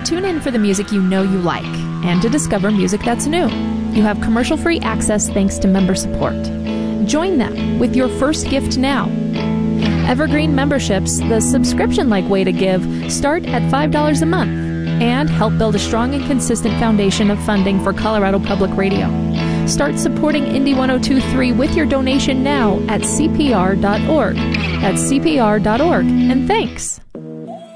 tune in for the music you know you like and to discover music that's new. You have commercial-free access thanks to member support. Join them with your first gift now. Evergreen memberships, the subscription-like way to give, start at $5 a month and help build a strong and consistent foundation of funding for Colorado Public Radio. Start supporting Indie 102.3 with your donation now at CPR.org. That's CPR.org. And thanks.